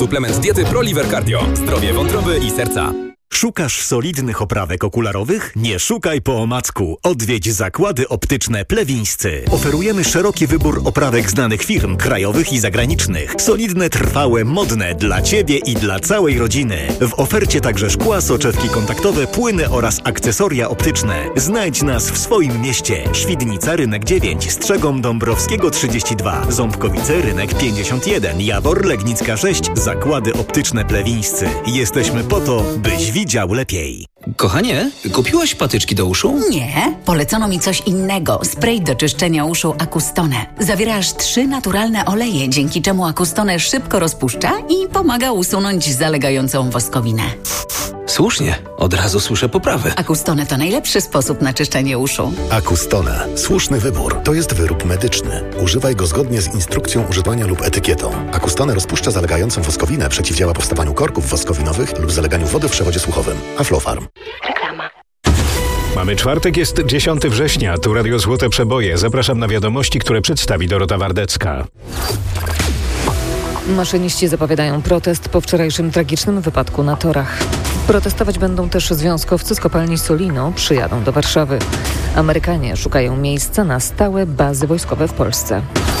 Suplement diety ProLiver Cardio. Zdrowie wątroby i serca. Szukasz solidnych oprawek okularowych? Nie szukaj po omacku. Odwiedź Zakłady Optyczne Plewińscy. Oferujemy szeroki wybór oprawek znanych firm, krajowych i zagranicznych. Solidne, trwałe, modne dla Ciebie i dla całej rodziny. W ofercie także szkła, soczewki kontaktowe, płyny oraz akcesoria optyczne. Znajdź nas w swoim mieście. Świdnica, Rynek 9, Strzegom Dąbrowskiego 32, Ząbkowice, Rynek 51, Jawor, Legnicka 6, Zakłady Optyczne Plewińscy. Jesteśmy po to, byś widział lepiej. Kochanie, kupiłaś patyczki do uszu? Nie, polecono mi coś innego. Spray do czyszczenia uszu Acustone. Zawiera aż 3 naturalne oleje, dzięki czemu Acustone szybko rozpuszcza i pomaga usunąć zalegającą woskowinę. Słusznie, od razu słyszę poprawę. Acustone to najlepszy sposób na czyszczenie uszu. Acustone. Słuszny wybór. To jest wyrób medyczny. Używaj go zgodnie z instrukcją używania lub etykietą. Acustone rozpuszcza zalegającą woskowinę, przeciwdziała powstawaniu korków woskowinowych lub zaleganiu wody w przewodzie słuchowym. Aflofarm. Reklama. Mamy czwartek, jest 10 września. Tu Radio Złote Przeboje. Zapraszam na wiadomości, które przedstawi Dorota Wardecka. Maszyniści zapowiadają protest po wczorajszym tragicznym wypadku na torach. Protestować będą też związkowcy z kopalni Solino, przyjadą do Warszawy. Amerykanie szukają miejsca na stałe bazy wojskowe w Polsce.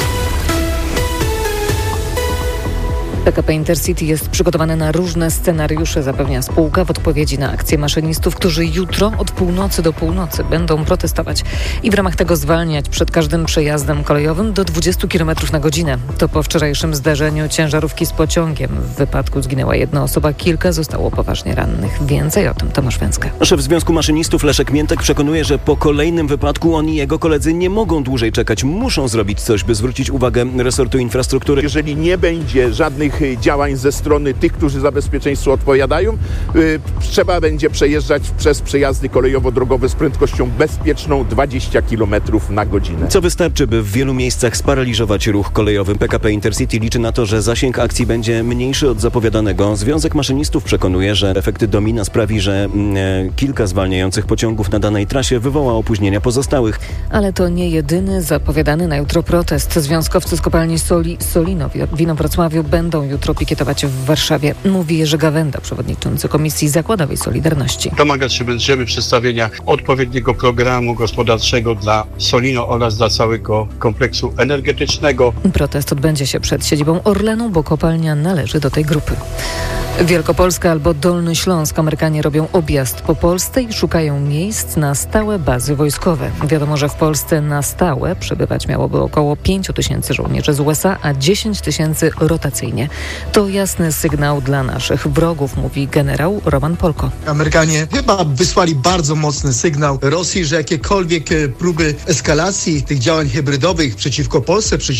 PKP Intercity jest przygotowane na różne scenariusze, zapewnia spółka w odpowiedzi na akcję maszynistów, którzy jutro od północy do północy będą protestować i w ramach tego zwalniać przed każdym przejazdem kolejowym do 20 km na godzinę. To po wczorajszym zdarzeniu ciężarówki z pociągiem. W wypadku zginęła jedna osoba, kilka zostało poważnie rannych. Więcej o tym Tomasz Węcka. Szef Związku Maszynistów Leszek Miętek przekonuje, że po kolejnym wypadku on i jego koledzy nie mogą dłużej czekać. Muszą zrobić coś, by zwrócić uwagę resortu infrastruktury. Jeżeli nie będzie żadnych działań ze strony tych, którzy za bezpieczeństwo odpowiadają, trzeba będzie przejeżdżać przez przejazdy kolejowo-drogowe z prędkością bezpieczną 20 km na godzinę. Co wystarczy, by w wielu miejscach sparaliżować ruch kolejowy. PKP Intercity liczy na to, że zasięg akcji będzie mniejszy od zapowiadanego. Związek Maszynistów przekonuje, że efekty domina sprawi, że kilka zwalniających pociągów na danej trasie wywoła opóźnienia pozostałych. Ale to nie jedyny zapowiadany na jutro protest. Związkowcy z kopalni Solino w Inowrocławiu będą jutro pikietować w Warszawie, mówi Jerzy Gawenda, przewodniczący Komisji Zakładowej Solidarności. Domagać się będziemy przedstawienia odpowiedniego programu gospodarczego dla Solino oraz dla całego kompleksu energetycznego. Protest odbędzie się przed siedzibą Orlenu, bo kopalnia należy do tej grupy. Wielkopolska albo Dolny Śląsk. Amerykanie robią objazd po Polsce i szukają miejsc na stałe bazy wojskowe. Wiadomo, że w Polsce na stałe przebywać miałoby około 5 000 żołnierzy z USA, a 10 000 rotacyjnie. To jasny sygnał dla naszych wrogów, mówi generał Roman Polko. Amerykanie chyba wysłali bardzo mocny sygnał Rosji, że jakiekolwiek próby eskalacji tych działań hybrydowych przeciwko Polsce,